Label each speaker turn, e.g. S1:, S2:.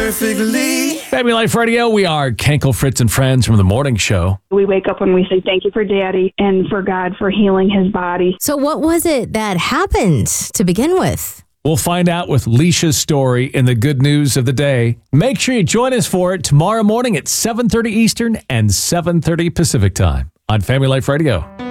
S1: perfectly.
S2: Family Life Radio, we are Kenkel, Fritz, and Friends from the morning show.
S3: We wake up and we say thank you for Daddy and for God for healing his body.
S4: So what was it that happened to begin with?
S2: We'll find out with Leisha's story in the good news of the day. Make sure you join us for it tomorrow morning at 7:30 Eastern and 7:30 Pacific time on Family Life Radio.